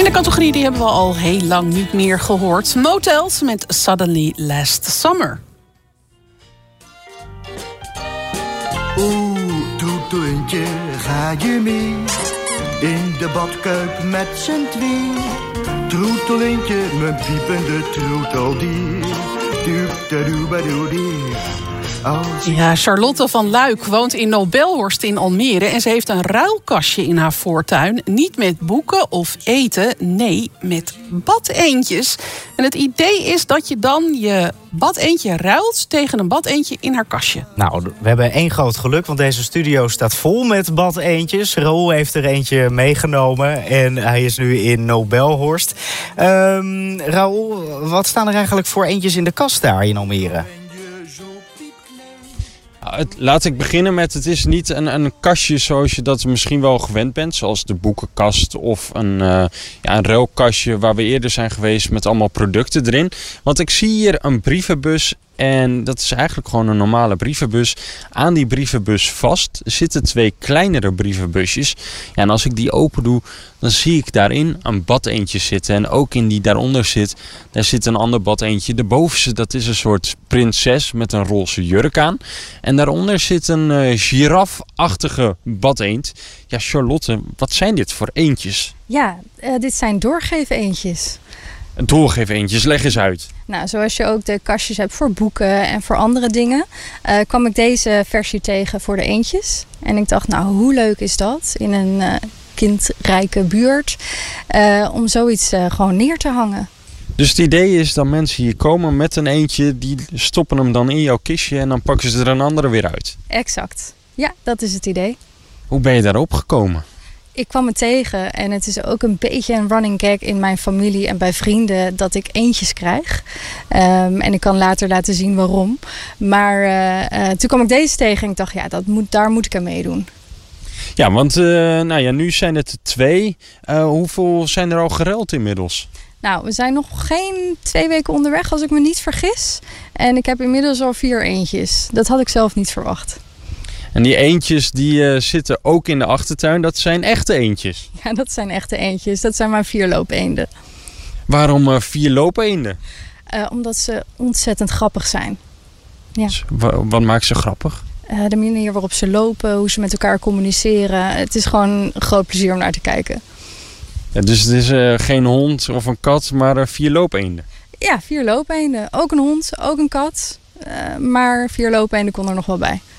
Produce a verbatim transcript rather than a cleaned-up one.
de categorie die hebben we al heel lang niet meer gehoord. Motels met Suddenly Last Summer. Oeh, troetelintje, ga je mee in de badkuip met z'n twee? Troetelintje, mijn piepende troeteldier. Ja, Charlotte van Luik woont in Nobelhorst in Almere en ze heeft een ruilkastje in haar voortuin. Niet met boeken of eten, nee, met badeentjes. En het idee is dat je dan je badeentje ruilt tegen een badeentje in haar kastje. Nou, we hebben één groot geluk, want deze studio staat vol met badeentjes. Raoul heeft er eentje meegenomen en hij is nu in Nobelhorst. Um, Raoul, wat staan er eigenlijk voor eentjes in de kast daar in Almere? Het, laat ik beginnen met, het is niet een, een kastje zoals je dat misschien wel gewend bent. Zoals de boekenkast of een, uh, ja, een ruilkastje waar we eerder zijn geweest met allemaal producten erin. Want ik zie hier een brievenbus en dat is eigenlijk gewoon een normale brievenbus. Aan die brievenbus vast zitten twee kleinere brievenbusjes. Ja, en als ik die open doe, dan zie ik daarin een badeentje zitten. En ook in die daaronder zit, daar zit een ander badeentje. De bovenste, dat is een soort prinses met een roze jurk aan. En daaronder zit een uh, girafachtige badeend. Ja, Charlotte, wat zijn dit voor eendjes? Ja, uh, dit zijn doorgeef-eendjes. Doorgeef-eendjes, leg eens uit. Nou, zoals je ook de kastjes hebt voor boeken en voor andere dingen, uh, kwam ik deze versie tegen voor de eendjes. En ik dacht, nou, hoe leuk is dat in een uh, kindrijke buurt uh, om zoiets uh, gewoon neer te hangen. Dus het idee is dat mensen hier komen met een eendje, die stoppen hem dan in jouw kistje en dan pakken ze er een andere weer uit. Exact. Ja, dat is het idee. Hoe ben je daarop gekomen? Ik kwam het tegen en het is ook een beetje een running gag in mijn familie en bij vrienden dat ik eendjes krijg. Um, en ik kan later laten zien waarom. Maar uh, uh, toen kwam ik deze tegen en ik dacht, ja, dat moet, daar moet ik aan meedoen. Ja, want uh, nou ja, nu zijn het twee. Uh, hoeveel zijn er al geruild inmiddels? Nou, we zijn nog geen twee weken onderweg als ik me niet vergis. En ik heb inmiddels al vier eendjes. Dat had ik zelf niet verwacht. En die eendjes die uh, zitten ook in de achtertuin. Dat zijn echte eendjes. Ja, dat zijn echte eendjes. Dat zijn mijn vier loopeenden. Waarom uh, vier loopeenden? Uh, omdat ze ontzettend grappig zijn. Ja. Dus, w- wat maakt ze grappig? Uh, de manier waarop ze lopen, hoe ze met elkaar communiceren. Het is gewoon een groot plezier om naar te kijken. Ja, dus het is uh, geen hond of een kat, maar uh, vier loopeenden. Ja, vier loopeenden. Ook een hond, ook een kat. Uh, maar vier loopeenden kon er nog wel bij.